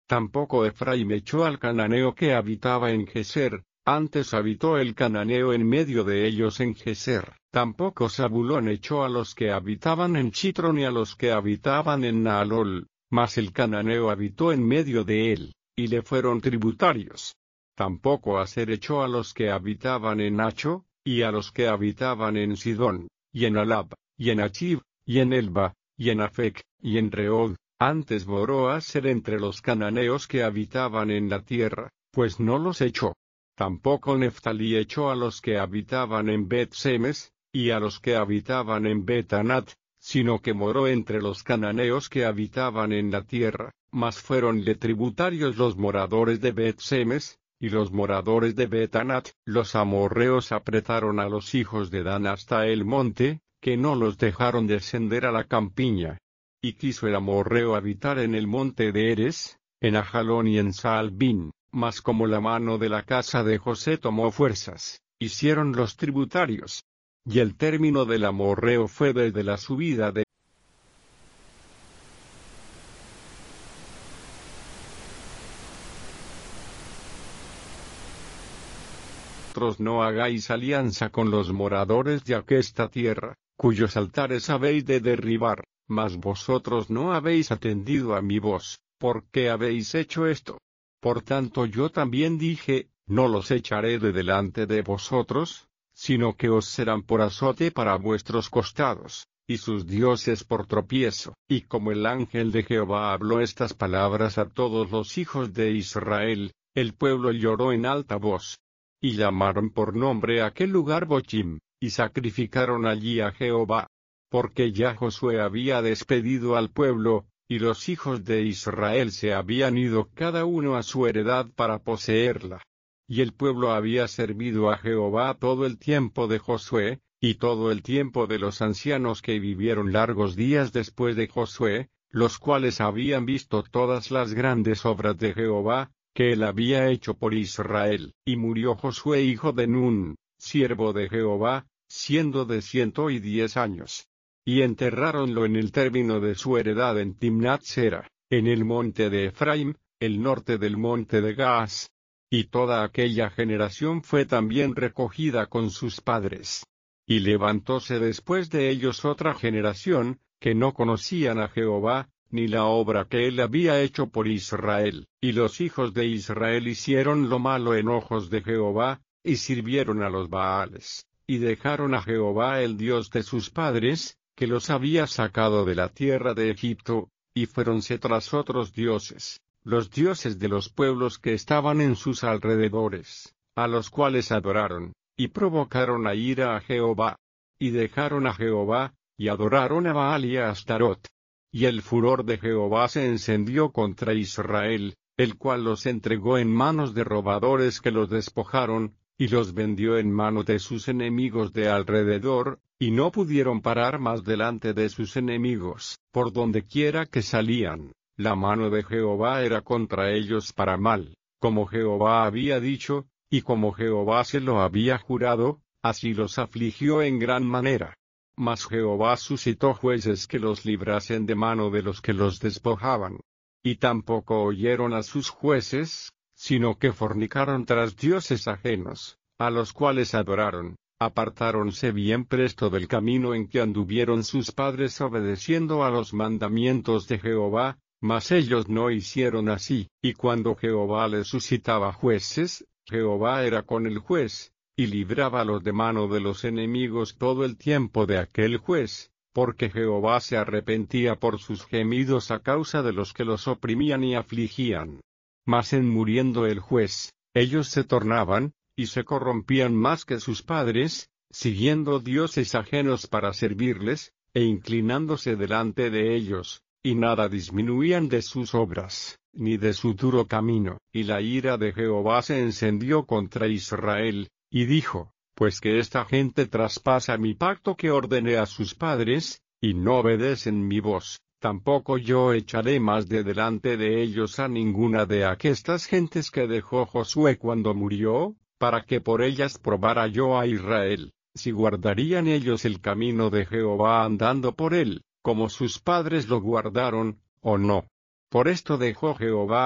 Tampoco Efraín echó al cananeo que habitaba en Geser, antes habitó el cananeo en medio de ellos en Geser. Tampoco Zabulón echó a los que habitaban en Chitro ni a los que habitaban en Naalol, mas el cananeo habitó en medio de él, y le fueron tributarios. Tampoco Aser echó a los que habitaban en Nacho, y a los que habitaban en Sidón, y en Alab, y en Achib, y en Elba, y en Afec, y en Reod. Antes moró Aser entre los cananeos que habitaban en la tierra, pues no los echó. Tampoco Neftalí echó a los que habitaban en Bet-Semes, y a los que habitaban en Bet-Anat, sino que moró entre los cananeos que habitaban en la tierra, mas fueronle tributarios los moradores de Bet-Semes, y los moradores de Bet-Anat. Los amorreos apretaron a los hijos de Dan hasta el monte, que no los dejaron descender a la campiña. Y quiso el amorreo habitar en el monte de Eres, en Ajalón y en Saalbín, mas como la mano de la casa de José tomó fuerzas, hicieron los tributarios. Y el término del amorreo fue desde la subida de no hagáis alianza con los moradores de aquesta tierra, cuyos altares habéis de derribar, mas vosotros no habéis atendido a mi voz, ¿por qué habéis hecho esto? Por tanto yo también dije, no los echaré de delante de vosotros, sino que os serán por azote para vuestros costados, y sus dioses por tropiezo. Y como el ángel de Jehová habló estas palabras a todos los hijos de Israel, el pueblo lloró en alta voz. Y llamaron por nombre a aquel lugar Bochim, y sacrificaron allí a Jehová. Porque ya Josué había despedido al pueblo, y los hijos de Israel se habían ido cada uno a su heredad para poseerla. Y el pueblo había servido a Jehová todo el tiempo de Josué, y todo el tiempo de los ancianos que vivieron largos días después de Josué, los cuales habían visto todas las grandes obras de Jehová, que él había hecho por Israel. Y murió Josué hijo de Nun, siervo de Jehová, siendo de 110 años. Y enterráronlo en el término de su heredad en Timnat-Sera, en el monte de Efraim, el norte del monte de Gaas. Y toda aquella generación fue también recogida con sus padres. Y levantóse después de ellos otra generación, que no conocían a Jehová, ni la obra que él había hecho por Israel. Y los hijos de Israel hicieron lo malo en ojos de Jehová, y sirvieron a los Baales, y dejaron a Jehová el Dios de sus padres, que los había sacado de la tierra de Egipto, y fuéronse tras otros dioses, los dioses de los pueblos que estaban en sus alrededores, a los cuales adoraron, y provocaron a ira a Jehová. Y dejaron a Jehová, y adoraron a Baal y a Astarot. Y el furor de Jehová se encendió contra Israel, el cual los entregó en manos de robadores que los despojaron, y los vendió en manos de sus enemigos de alrededor, y no pudieron parar más delante de sus enemigos. Por donde quiera que salían, la mano de Jehová era contra ellos para mal, como Jehová había dicho, y como Jehová se lo había jurado, así los afligió en gran manera. Mas Jehová suscitó jueces que los librasen de mano de los que los despojaban. Y tampoco oyeron a sus jueces, sino que fornicaron tras dioses ajenos, a los cuales adoraron, apartáronse bien presto del camino en que anduvieron sus padres obedeciendo a los mandamientos de Jehová, mas ellos no hicieron así. Y cuando Jehová les suscitaba jueces, Jehová era con el juez, y librábalos de mano de los enemigos todo el tiempo de aquel juez, porque Jehová se arrepentía por sus gemidos a causa de los que los oprimían y afligían. Mas en muriendo el juez, ellos se tornaban, y se corrompían más que sus padres, siguiendo dioses ajenos para servirles, e inclinándose delante de ellos, y nada disminuían de sus obras, ni de su duro camino. Y la ira de Jehová se encendió contra Israel, y dijo, pues que esta gente traspasa mi pacto que ordené a sus padres, y no obedecen mi voz, tampoco yo echaré más de delante de ellos a ninguna de aquestas gentes que dejó Josué cuando murió, para que por ellas probara yo a Israel, si guardarían ellos el camino de Jehová andando por él, como sus padres lo guardaron, o no. Por esto dejó Jehová